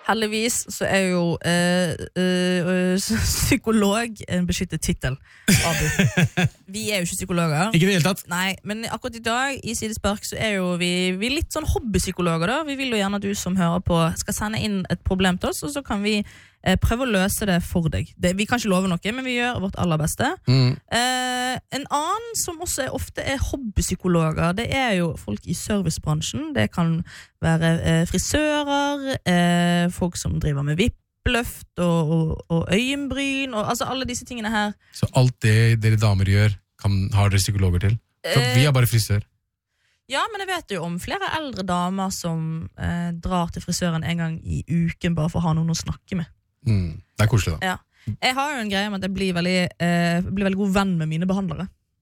Heldigvis så jo psykolog en beskyttet titel, Abu. Vi jo ikke psykologer. Ikke det hele tatt? Nei, men akkurat i dag i Sidespark så jo vi litt sånn hobbypsykologer da. Vi vil jo gjerne at du som hører på skal sende inn et problem til oss, og så kan vi prøve å løse det for deg. Vi kan ikke love noe, men vi gjør vårt aller beste. En annen som også ofte hobbypsykologer, det jo folk i servicebransjen. Det kan være frisører, folk som driver med vippløft og øyenbryn, og altså alle disse tingene her. Så alt det dere damer gjør, har dere psykologer til? For vi bare frisør. Ja, men jeg vet jo om flere eldre damer som drar til frisøren en gang i uken bare for å ha noen å snakke med. Det koselig da. Ja. Jeg har jo en greie med at jeg blir veldig god venn med mine behandlere.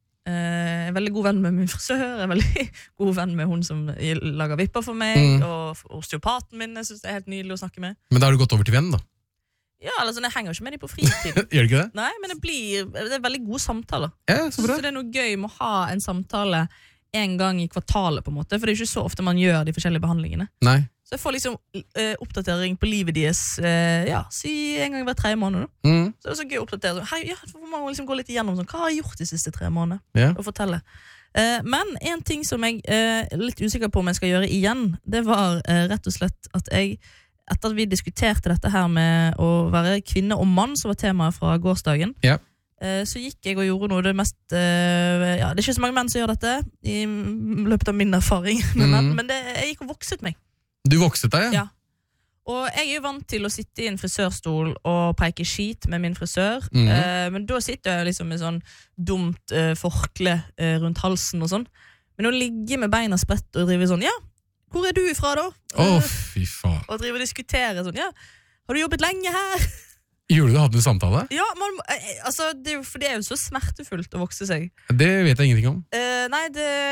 Jeg veldig god venn med min frisør, jeg veldig god venn med hun som lager vipper for meg, og osteopaten min, jeg synes det helt nydelig å snakke med. Men da har du gått over til venn da? Ja, altså jeg henger ikke med dem på fritid. Gjør du ikke det? Nei, men det veldig gode samtaler. Ja, så bra. Så det noe gøy med å ha en samtale en gang i kvartalet på en måte, for det ikke så ofte man gjør de forskjellige behandlingene. Nei. Så jeg får liksom oppdatering på livet deres, si en gang hver 3 måneder. Så det så gøy å oppdatere. Så får man liksom gå litt igjennom sånn, hva har jeg gjort de siste 3 månedene? Og fortelle. Men en ting som jeg litt usikker på om jeg skal gjøre igjen, det var rett og slett at jeg, etter at vi diskuterte dette her med å være kvinne og mann, som var temaet fra gårsdagen, så gikk jeg og gjorde noe det mest det ikke så mange menn som gjør dette i løpet av min erfaring med menn, men jeg gikk og vokset meg. Du vokset deg, ja. Og jeg jo vant til å sitte i en frisørstol og peke skit med min frisør, men da sitter jeg liksom med sånn dumt forkle rundt halsen og sånn. Men å ligge med beina spredt og drive sånn, ja, hvor du ifra da? Fy faen. Og drive og diskutere sånn, ja, har du jobbet lenge her? Gjorde du hadde en samtale? Ja, altså, for det jo så smertefullt å vokse seg. Det vet jeg ingenting om. Nei,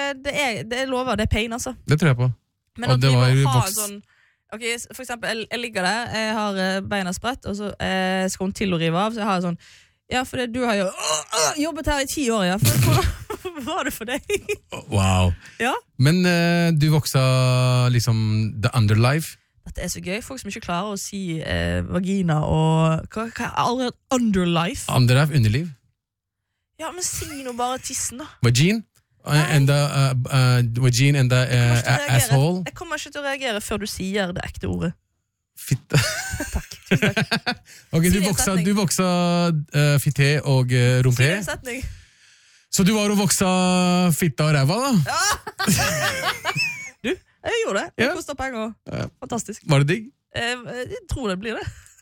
det lover, det pain altså. Det tror jeg på. Men at vi må ha sånn, ok, for eksempel, jeg ligger der, jeg har beina spredt, og så skal hun til å rive av, så jeg har sånn, ja, for du har jo jobbet her i 10 år, ja, hvordan var det for deg? Wow. Ja? Men du voksa liksom the underlife? Dette så gøy, folk som ikke klarer å si vagina og, hva allerede underlife? Underlife, underliv? Ja, men si noe bare tissen da. Vagin? And the vagina and the asshole. Jeg kommer ikke til å reagere før du sier det ekte ordet. Fitte. Takk, tusen takk. Ok, du voksa fitte og rumpe. Si en setning. Så du var og voksa fitta og ræva da? Ja. Du, jeg gjorde det. Det kostet penger. Fantastisk. Var det digg? Jeg tror det blir det.